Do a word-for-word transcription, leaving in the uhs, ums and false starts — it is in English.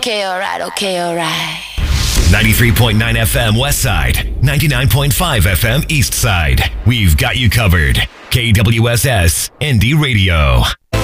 Okay, alright, okay, alright. ninety-three point nine F M West Side, ninety-nine point five F M East Side. We've got you covered. K W S S Indie Radio.